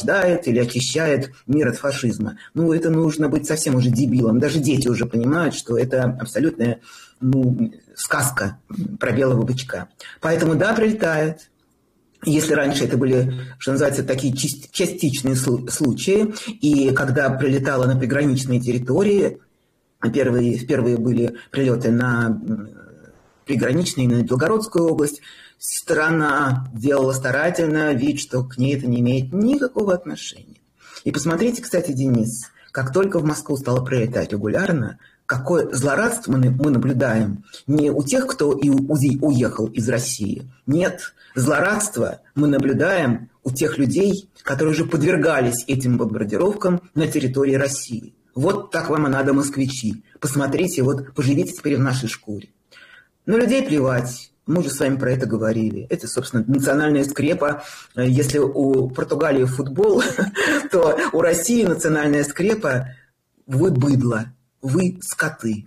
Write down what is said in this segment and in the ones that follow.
освобождает или очищает мир от фашизма. Ну, это нужно быть совсем уже дебилом. Даже дети уже понимают, что это абсолютная сказка про белого бычка. Поэтому, да, прилетает. Если раньше это были, что называется, такие частичные случаи, и когда прилетало на приграничные территории, впервые были прилеты на приграничные, на Белгородскую область, страна делала старательно вид, что к ней это не имеет никакого отношения. И посмотрите, кстати, Денис, как только в Москву стало прилетать регулярно, какое злорадство мы наблюдаем не у тех, кто уехал из России. Нет, злорадство мы наблюдаем у тех людей, которые уже подвергались этим бомбардировкам на территории России. Вот так вам и надо, москвичи. Посмотрите, вот поживите теперь в нашей шкуре. На людей плевать. Мы уже с вами про это говорили. Это, собственно, национальная скрепа. Если у Португалии футбол, то у России национальная скрепа. Вы быдло, вы скоты.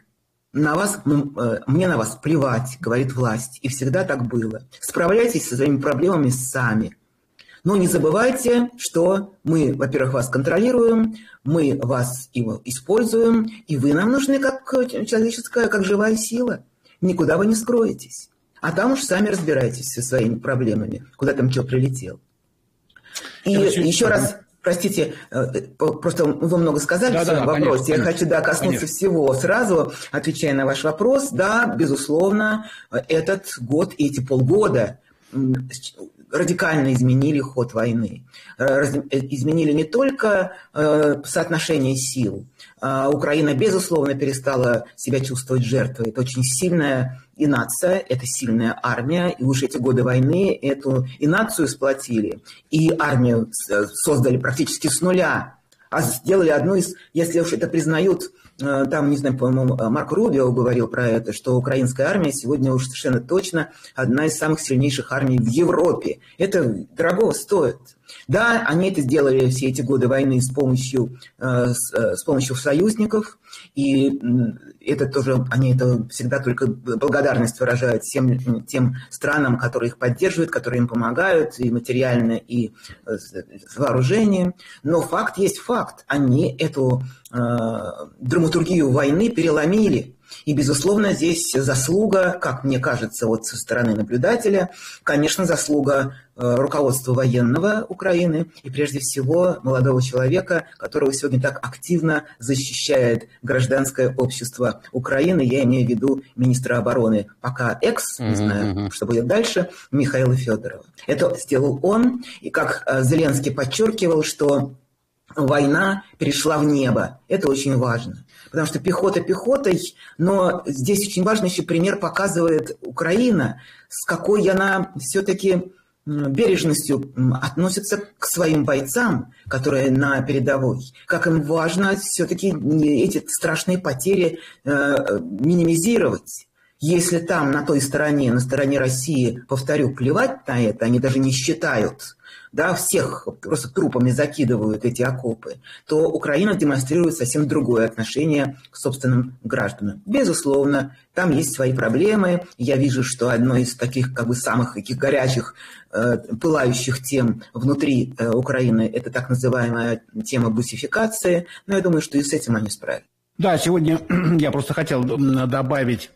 Мне на вас плевать, говорит власть. И всегда так было. Справляйтесь со своими проблемами сами. Но не забывайте, что мы, во-первых, вас контролируем, мы вас используем, и вы нам нужны как человеческая, как живая сила. Никуда вы не скроетесь. А там уж сами разбирайтесь со своими проблемами, куда там что прилетел. И еще раз, простите, просто вы много сказали в своем вопросе. Я хочу коснуться всего сразу, отвечая на ваш вопрос. Да, безусловно, этот год и эти полгода радикально изменили ход войны. Изменили не только соотношение сил. Украина, безусловно, перестала себя чувствовать жертвой. Это очень сильная и нация, это сильная армия. И уж эти годы войны эту и нацию сплотили, и армию создали практически с нуля. А сделали одну из, если уж это признают, там, не знаю, по-моему, Марко Рубио говорил про это, что украинская армия сегодня уж совершенно точно одна из самых сильнейших армий в Европе. Это дорого стоит. Да, они это сделали все эти годы войны с помощью союзников, и это тоже, они это всегда только благодарность выражают всем тем странам, которые их поддерживают, которые им помогают и материально, и с вооружением. Но факт есть факт. Они эту драматургию войны переломили. И, безусловно, здесь заслуга, как мне кажется, вот со стороны наблюдателя, конечно, заслуга руководства военного Украины и, прежде всего, молодого человека, которого сегодня так активно защищает гражданское общество Украины. Я имею в виду министра обороны, пока не знаю, что будет дальше, Михаила Федорова. Это сделал он, и как Зеленский подчеркивал, что война перешла в небо. Это очень важно. Потому что пехота пехотой, но здесь очень важный еще пример показывает Украина, с какой она все-таки бережностью относится к своим бойцам, которые на передовой. Как им важно все-таки эти страшные потери минимизировать. Если там на той стороне, на стороне России, повторю, плевать на это, они даже не считают, да, всех просто трупами закидывают эти окопы, то Украина демонстрирует совсем другое отношение к собственным гражданам. Безусловно, там есть свои проблемы. Я вижу, что одной из таких самых таких горячих, пылающих тем внутри Украины это так называемая тема бусификации. Но я думаю, что и с этим они справятся. Да, сегодня я просто хотел добавить,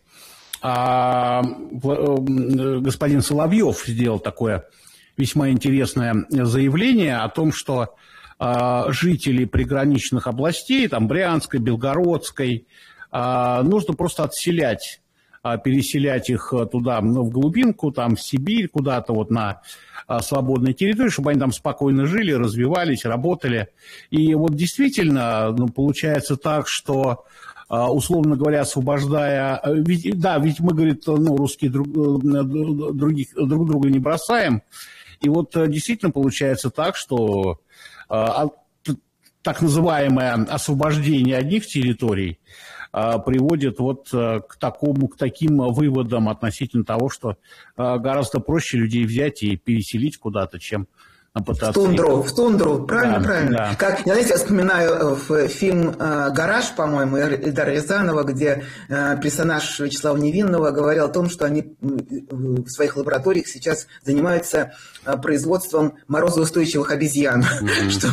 господин Соловьев сделал такое весьма интересное заявление о том, что жители приграничных областей, там Брянской, Белгородской, нужно просто отселять, переселять их туда, в глубинку, там в Сибирь, куда-то вот на свободной территории, чтобы они там спокойно жили, развивались, работали. И вот действительно получается так, что условно говоря, освобождая... Ведь мы, говорит, русские друг друга не бросаем. И вот действительно получается так, что так называемое освобождение одних территорий приводит вот к таким выводам относительно того, что гораздо проще людей взять и переселить куда-то, чем пытаться... В тундру, правильно. Да. Как, знаете, я вспоминаю фильм «Гараж», по-моему, Эльдара Рязанова, где персонаж Вячеслава Невинного говорил о том, что они в своих лабораториях сейчас занимаются производством морозоустойчивых обезьян, что